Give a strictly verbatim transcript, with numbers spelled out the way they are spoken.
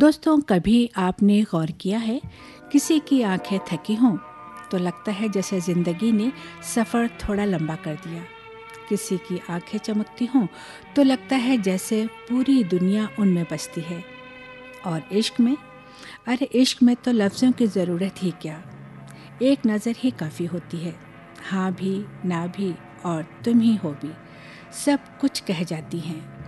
दोस्तों, कभी आपने गौर किया है, किसी की आंखें थकी हों तो लगता है जैसे ज़िंदगी ने सफ़र थोड़ा लंबा कर दिया। किसी की आंखें चमकती हों तो लगता है जैसे पूरी दुनिया उनमें बसती है। और इश्क में, अरे इश्क में तो लफ्ज़ों की ज़रूरत ही क्या, एक नज़र ही काफ़ी होती है। हाँ भी, ना भी और तुम ही हो भी, सब कुछ कह जाती हैं।